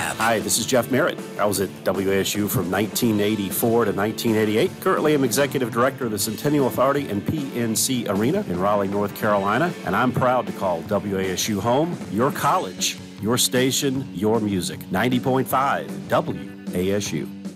Lab. Hi, this is Jeff Merritt. I was at WASU from 1984 to 1988. Currently, I'm Executive Director of the Centennial Authority and PNC Arena in Raleigh, North Carolina, and I'm proud to call WASU home, your college, your station, your music. 90.5 WASU.